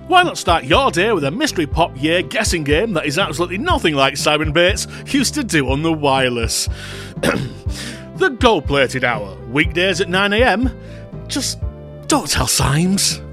why not start your day with a mystery pop year guessing game that is absolutely nothing like Simon Bates used to do on the wireless? The Gold-Plated Hour, weekdays at 9am. Just don't tell Symes.